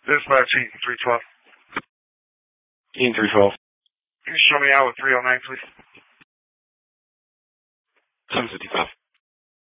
Dispatch Eaton 312. Eaton 312. Can you show me out with 309, please? 755.